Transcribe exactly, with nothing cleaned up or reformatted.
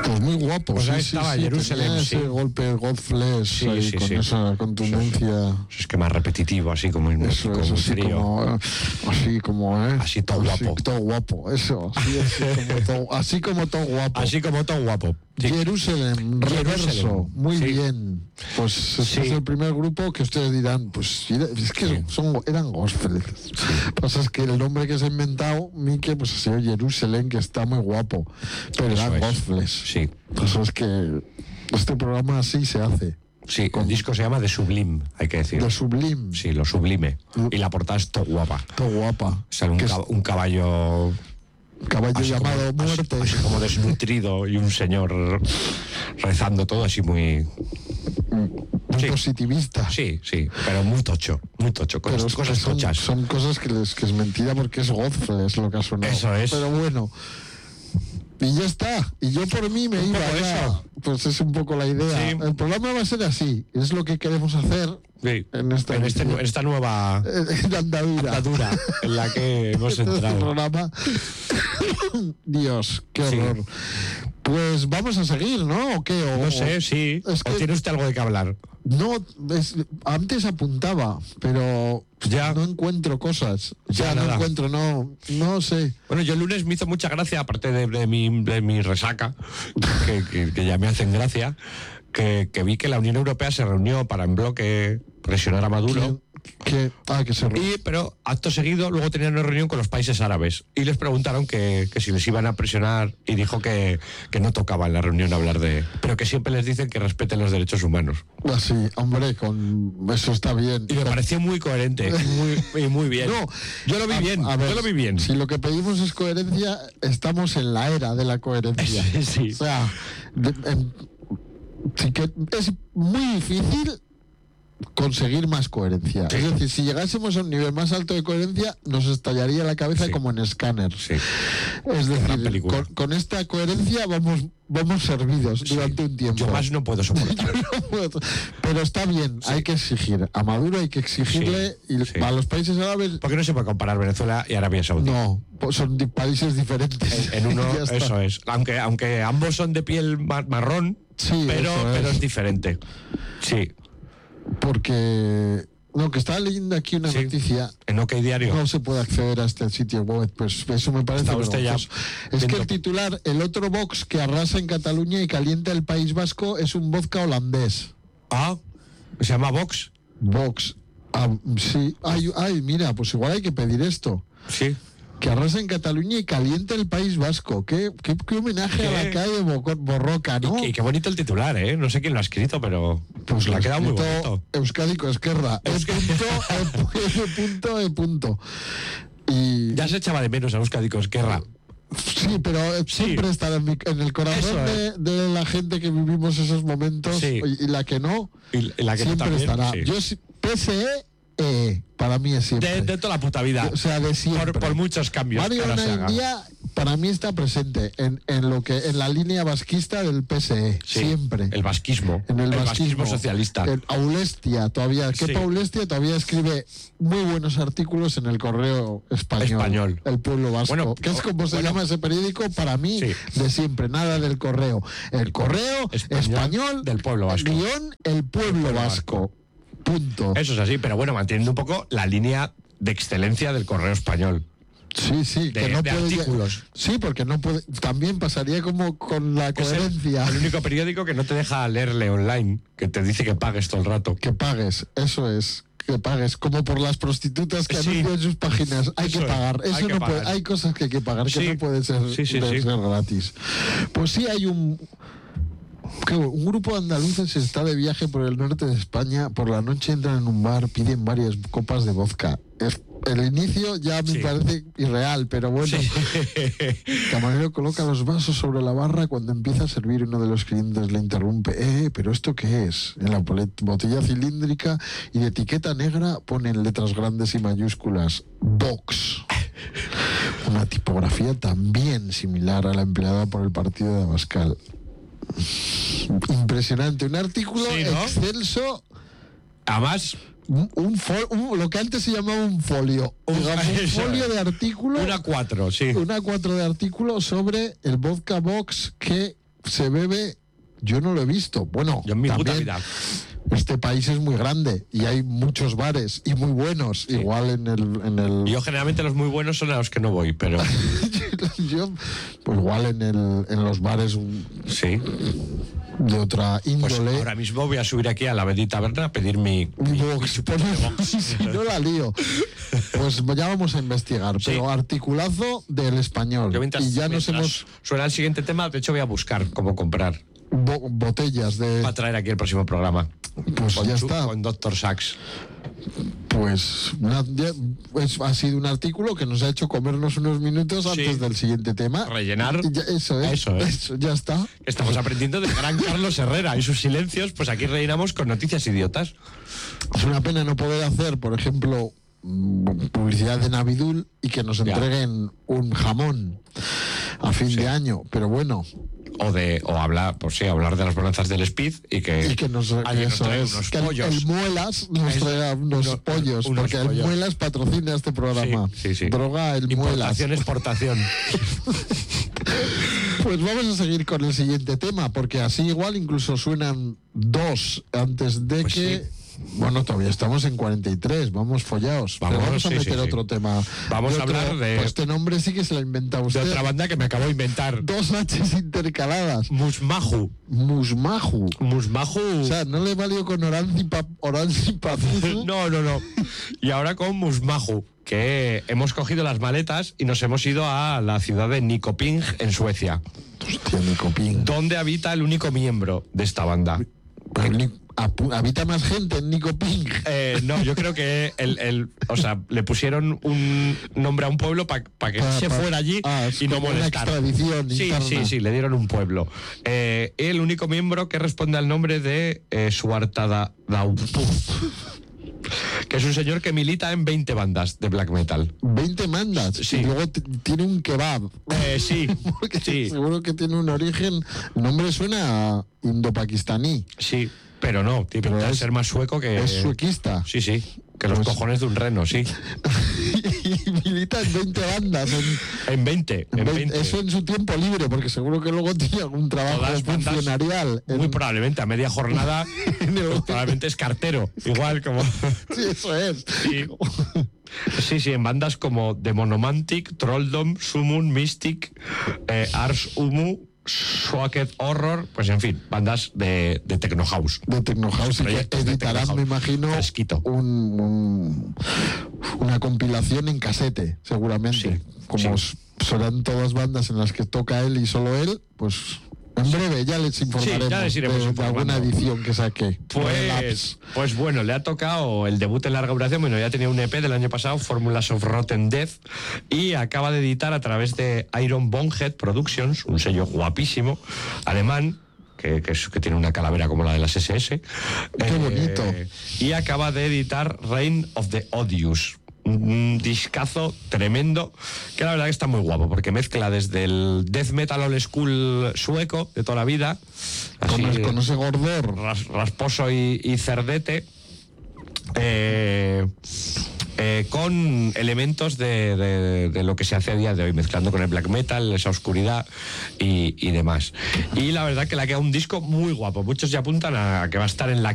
Pues muy guapo. Pues sí, ahí sí, estaba sí, Jerusalem, tenía sí. ese golpe Godflesh Sí, ahí, sí, con sí. esa contundencia. Es, es que más repetitivo, así como en Eso, como eso, un así frío. como, así como, ¿eh? Así todo guapo. Todo guapo, eso, así, así, como, todo, así como todo guapo. Así como todo guapo. Sí. Jerusalem, reverso, Jerusalem, muy sí. bien. Pues este Sí. es el primer grupo que ustedes dirán, pues es que Sí. son, eran gospels. Pasa es que el nombre que se ha inventado, Mike, pues ha sido Jerusalem, que está muy guapo, pero Eso eran es. gospels. Sí. Pues es que este programa así se hace, Sí, Con- el disco se llama The Sublime, hay que decir. de sublime, Sí, lo sublime. Y la portada es todo guapa. todo guapa. Sale un, Que es cab- un caballo caballo así llamado como, Muerte. Así, así como desnutrido y un señor rezando todo así muy... muy sí. positivista. Sí, sí, pero muy tocho, muy tocho, con Pero estas es cosas que son, tochas. son cosas que, les, que es mentira porque es Godfrey, es lo que ha sonado. Eso es. Pero bueno. Y ya está. Y yo por mí me Un iba poco ya. eso. Pues es un poco la idea. Sí. El programa va a ser así. Es lo que queremos hacer Sí, en esta, en, este, edición. en esta nueva en andadura. andadura en la que hemos Este entrado. programa. Dios, qué Sí. horror. Pues vamos a seguir, ¿no? ¿O qué? O- No sé, sí. Es ¿O que- tiene usted algo de qué hablar? No, es- antes apuntaba, pero Ya. no encuentro cosas. Ya Ya no nada. encuentro, no, no sé. Bueno, yo el lunes me hizo mucha gracia, aparte de, de mi, de mi resaca, que, que- que ya me hacen gracia, que, que vi que la Unión Europea se reunió para en bloque presionar a Maduro. Que, ah, que se Y, pero acto seguido, luego tenían una reunión con los países árabes y les preguntaron que, que si les iban a presionar y dijo que, que no tocaba en la reunión hablar de... Pero que siempre les dicen que respeten los derechos humanos. así, hombre, con eso está bien. Y me Con- pareció muy coherente muy, y muy bien. No, yo lo vi a- bien, a ver, yo lo vi bien. Si lo que pedimos es coherencia, estamos en la era de la coherencia. Sí, sí. O sea, de- en- sí que es muy difícil conseguir más coherencia. Sí. Es decir, si llegásemos a un nivel más alto de coherencia, nos estallaría la cabeza Sí. como en Scanner. Sí. Es gran decir, película. con, con esta coherencia vamos, vamos servidos Sí. durante un tiempo. Yo más no puedo soportar. Pero está bien, Sí. hay que exigir. A Maduro hay que exigirle Sí, y sí. a los países árabes Porque no se puede comparar Venezuela y Arabia Saudí. no, pues son di- países diferentes. En, en uno, Ya está. eso es. Aunque, aunque ambos son de piel ma- marrón, Sí, pero, eso es. pero es diferente. Sí. Porque no, que estaba leyendo aquí una Sí. noticia. En OK Diario. No se puede acceder a este sitio web, pues eso me parece Está usted ya vergonzoso. Es que viendo- el titular, el otro Vox que arrasa en Cataluña y calienta el País Vasco es un vodka holandés. Ah, se llama Vox. Vox. Ah, sí. Ay, ay, mira, pues igual hay que pedir esto. Sí. Que arrasa en Cataluña y calienta el País Vasco. Qué, qué, qué homenaje a ¿Qué? la calle Bo- Borroca, ¿no? Y, qué- y qué bonito el titular, ¿eh? No sé quién lo ha escrito, pero Pues le ha lo quedado muy escrito bonito. Euskadi Esquerra. E punto, e punto, e punto. Y Ya se echaba de menos a Euskadi Esquerra. sí, pero eh, siempre estará en, mi- en el corazón Eso de, es. de la gente que vivimos esos momentos Sí. y, y la que no, Y, y la que no siempre también. estará. Sí. Yo sí- P S E eh, para mí es siempre. de, de toda la puta vida. O sea, de siempre. por, por muchos cambios. que Mario ahora se hagan. Naindia para mí está presente en, en lo que en la línea vasquista del P S E, Sí, siempre. El vasquismo. En el, vasquismo, socialista. En Aulestia todavía, que Sí. Aulestia todavía escribe muy buenos artículos en el Correo Español. Español. El Pueblo Vasco. Bueno, que es como se bueno. llama ese periódico para mí Sí. de siempre, nada del Correo. El Correo Español Español, del Pueblo Vasco. guión el Pueblo, Pueblo Vasco. Punto. Eso es así, pero bueno, manteniendo un poco la línea de excelencia del Correo Español. Sí, sí, de- que no de puede. artículos. Sí, porque no puede. También pasaría como con la Que es el- coherencia. El único periódico que no te deja leerle online, que te dice que pagues todo el rato. Que pagues, eso es. Que pagues, como por las prostitutas que Sí. anuncian en sus páginas. Hay Eso que es, pagar. Eso hay que no pagar. puede- hay cosas que hay que pagar, que Sí. no puede ser, Sí, sí, de sí. ser gratis. Pues sí, hay un. que un grupo de andaluces está de viaje por el norte de España. Por la noche entran en un bar, piden varias copas de vodka. Es- el inicio ya me Sí. parece irreal, pero bueno. Sí. El camarero coloca los vasos sobre la barra. Cuando empieza a servir, uno de los clientes le interrumpe. Eh, ¿pero esto qué es? En la bolet- botella cilíndrica y de etiqueta negra ponen letras grandes y mayúsculas Vox. Una tipografía también similar a la empleada por el partido de Abascal. Impresionante. Un artículo Sí, ¿no? excelso. Además, Un, un fol- un- lo que antes se llamaba un folio. Un- Digamos, un eso folio es. de artículo. una cuatro, sí. Una cuatro de artículos sobre el vodka box que se bebe, yo no lo he visto. Bueno, Yo en mi puta también, vida. este país es muy grande y hay muchos bares y muy buenos, Sí. igual en el... En el Yo generalmente los muy buenos son a los que no voy, pero yo, pues igual en, el, en los bares sí. de otra Pues índole. ahora mismo voy a subir aquí a la Bendita Taberna a pedir mi... Mi box, ponemos- si no la lío. Pues ya vamos a investigar. Sí. Pero articulazo del español. Yo mientras, y ya nos mientras hemos suena el siguiente tema, de hecho voy a buscar cómo comprar bo- botellas de. para traer aquí el próximo programa. Pues Con ya Chu- está. Con doctor Sachs. Pues una- ya- es- ha sido un artículo que nos ha hecho comernos unos minutos Sí. antes del siguiente tema. Rellenar. Y ya- eso es. Eso es. ya está. Estamos aprendiendo del gran Carlos Herrera y sus silencios, pues aquí rellenamos con noticias idiotas. Es una pena no poder hacer, por ejemplo, mm, publicidad de Navidul y que nos Ya. entreguen un jamón a fin Sí. de año. Pero bueno, O de o hablar, pues sí, hablar de las bonanzas del Speed y que, y que nos, alguien nos eso traiga es, unos que el, pollos. el Muelas nos Es- traiga unos uno- pollos, unos porque pollos. el Muelas patrocina este programa. Sí, sí, sí. Droga el Muelas. Importación, exportación. Pues vamos a seguir con el siguiente tema, porque así igual incluso suenan dos antes de Pues que... sí. Bueno, todavía estamos en cuarenta y tres, vamos follados. Pero Vamos, vamos a sí, meter sí, sí. otro tema. Vamos De a otro- hablar de- pues este nombre sí que se lo ha inventado De usted. otra banda que me acabo de inventar. Dos H's intercaladas. Musmaju. Musmaju. Musmaju. O sea, no le valió con Oranzi pa, Oranzi Pazuzu. No, no, no. Y ahora con Musmaju, que hemos cogido las maletas y nos hemos ido a la ciudad de Nyköping, en Suecia, Hostia, mi copín. donde habita el único miembro de esta banda. Pero ni- apu- habita más gente en Nyköping. Eh, no, yo creo que el, el- o sea, le pusieron un nombre a un pueblo para que Pa- se pa- fuera allí ah, es y no como una molestar. extradición Sí, interna. sí, sí, le dieron un pueblo. Eh, el único miembro que responde al nombre de eh, Suartada Daupuf, que es un señor que milita en veinte bandas de black metal. veinte mandas. Sí. Y luego t- tiene un kebab. Eh, sí, Porque sí, seguro que tiene un origen. El nombre suena a indo-pakistaní. sí, pero no, tiene Pero pinta de es- ser más sueco que... Es suequista. Sí, sí, que los Pues- cojones de un reno, sí. Y milita en veinte bandas. En, En veinte, en en veinte. veinte. Eso en su tiempo libre, porque seguro que luego tiene algún trabajo Todas bandas funcionarial. Muy en- probablemente a media jornada, pues probablemente es cartero, igual como... Sí, eso es. Sí. Sí, sí, en bandas como Demonomantic, Trolldom, Sumun, Mystic, eh, Ars Umu, Swaked Horror, pues en fin, bandas de, de Techno House. De Tecnohouse y que Proyectos de editarán, Tecno me House. imagino, Fresquito. un, un- una compilación en casete, seguramente. Sí, Como sí. s- serán todas bandas en las que toca él y solo él, pues en breve ya les informaremos, ya les iremos de, de informando. alguna edición que saque. Pues, pues bueno, le ha tocado el debut en larga duración. Bueno, ya tenía un E P del año pasado, Formulas of Rotten Death, y acaba de editar a través de Iron Bonehead Productions, un sello guapísimo, alemán, que, que, es- que tiene una calavera como la de las S S. Qué bonito. Y acaba de editar Reign of the Odious. Un discazo tremendo, que la verdad que está muy guapo, porque mezcla desde el death metal old school sueco de toda la vida, Con, así, con ese gordor. ras- rasposo y, y cerdete, eh, eh, con elementos de, de- de lo que se hace a día de hoy, mezclando con el black metal, esa oscuridad y, y demás. Y la verdad que le ha quedado un disco muy guapo. Muchos ya apuntan a que va a estar en la